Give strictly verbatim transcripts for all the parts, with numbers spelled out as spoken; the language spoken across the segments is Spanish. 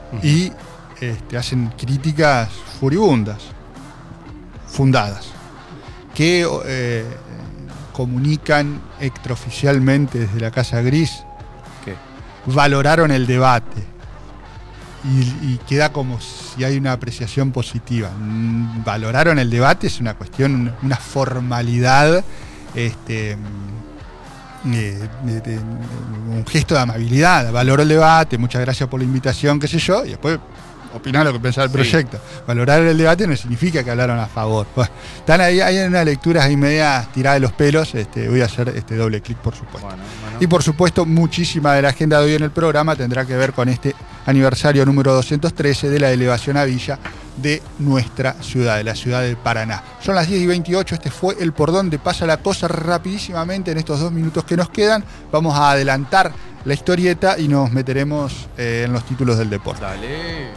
uh-huh. y este, hacen críticas furibundas, fundadas, que eh, comunican extraoficialmente desde la Casa Gris. ¿Qué? Valoraron el debate y, y queda como si hay una apreciación positiva. Valoraron el debate es una cuestión, una formalidad, este, de, de, de, un gesto de amabilidad. Valoró el debate, muchas gracias por la invitación, qué sé yo, y después opinar lo que pensaba el sí. proyecto. Valorar el debate no significa que hablaron a favor. Bueno, están ahí, hay una lectura ahí media tirada de los pelos. Este, voy a hacer este doble clic, por supuesto. Bueno, bueno. Y por supuesto, muchísima de la agenda de hoy en el programa tendrá que ver con este aniversario número doscientos trece de la elevación a Villa de nuestra ciudad, de la ciudad del Paraná. Son las diez y veintiocho, este fue el Por Donde Pasa la Cosa. Rapidísimamente, en estos dos minutos que nos quedan, vamos a adelantar la historieta y nos meteremos eh, en los títulos del deporte. Dale.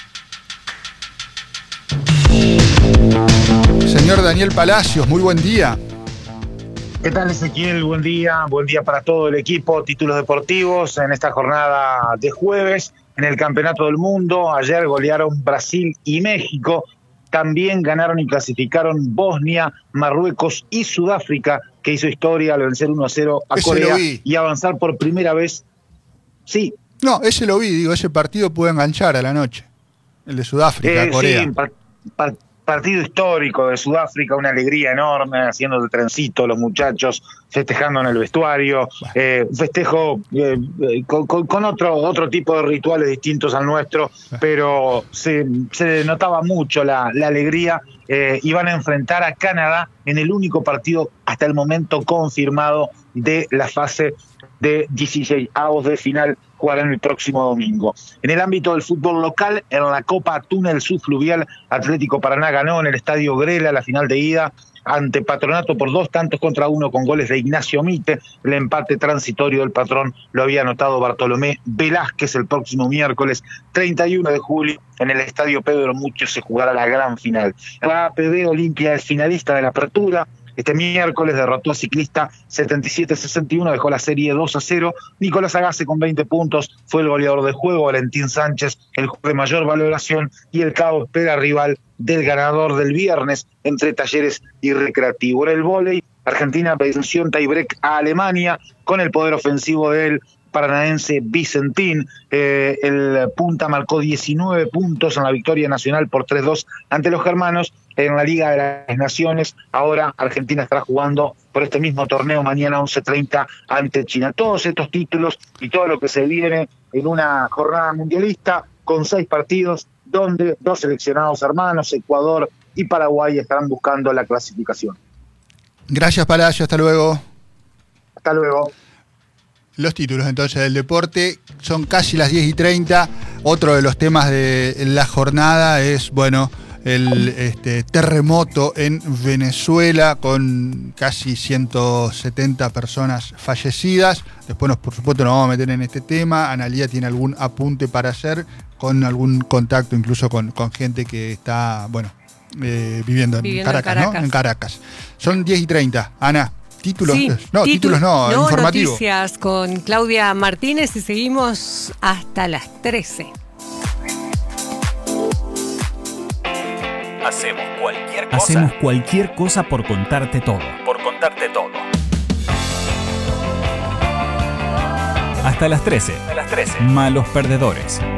Señor Daniel Palacios, muy buen día. ¿Qué tal, Ezequiel? Buen día, buen día para todo el equipo. Títulos deportivos en esta jornada de jueves en el Campeonato del Mundo. Ayer golearon Brasil y México. También ganaron y clasificaron Bosnia, Marruecos y Sudáfrica, que hizo historia al vencer uno a cero a ese Corea y avanzar por primera vez. Sí. No, ese lo vi, digo, ese partido pudo enganchar a la noche. El de Sudáfrica, eh, Corea. Sí, par- par- partido histórico de Sudáfrica, una alegría enorme, haciendo el trencito los muchachos, festejando en el vestuario, bueno. eh, un festejo eh, con, con, con otro, otro tipo de rituales distintos al nuestro, bueno. pero se, se notaba mucho la, la alegría. Eh, iban a enfrentar a Canadá en el único partido hasta el momento confirmado de la fase de dieciseisavos de final. Jugarán el próximo domingo. En el ámbito del fútbol local, en la Copa Túnel Subfluvial, Atlético Paraná ganó en el Estadio Grela la final de ida ante Patronato por dos tantos contra uno con goles de Ignacio Mite. El empate transitorio del Patrón lo había anotado Bartolomé Velázquez. El próximo miércoles treinta y uno de julio en el Estadio Pedro Mucho se jugará la gran final. La A P B Olimpia es finalista de la apertura. Este miércoles derrotó a Ciclista setenta y siete a sesenta y uno, dejó la serie dos a cero. Nicolás Agase con veinte puntos fue el goleador del juego. Valentín Sánchez, el jugador de mayor valoración, y el Cabo espera rival del ganador del viernes entre Talleres y Recreativo. En el vóley, Argentina venció en tiebreak a Alemania con el poder ofensivo del paranaense Vicentín. Eh, el punta marcó diecinueve puntos en la victoria nacional por tres dos ante los germanos en la Liga de las Naciones. Ahora Argentina estará jugando por este mismo torneo mañana once treinta ante China. Todos estos títulos y todo lo que se viene en una jornada mundialista con seis partidos donde dos seleccionados hermanos, Ecuador y Paraguay, estarán buscando la clasificación. Gracias, Palacio, hasta luego. Hasta luego. Los títulos entonces del deporte, son casi las diez y treinta. Otro de los temas de la jornada es, bueno, el este, terremoto en Venezuela con casi ciento setenta personas fallecidas. Después, nos, por supuesto, nos vamos a meter en este tema. Analía tiene algún apunte para hacer, con algún contacto incluso con, con gente que está, bueno, eh, viviendo, en, viviendo Caracas, en Caracas, ¿no? En Caracas. Son diez y treinta. Ana. Títulos, sí, no, titu- títulos no, no, informativo. Noticias con Claudia Martínez y seguimos hasta las trece. Hacemos cualquier cosa. Hacemos cualquier cosa por contarte todo. Por contarte todo. Hasta las trece. Hasta las trece. Malos perdedores.